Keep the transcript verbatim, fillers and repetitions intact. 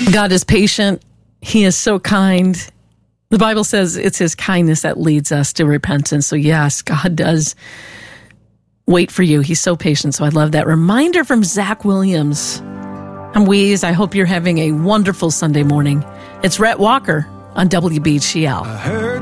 God is patient. He is so kind. The Bible says it's his kindness that leads us to repentance. So yes, God does wait for you. He's so patient. So I love that reminder from Zach Williams. I'm Weeze. I hope you're having a wonderful Sunday morning. It's Rhett Walker on W B G L.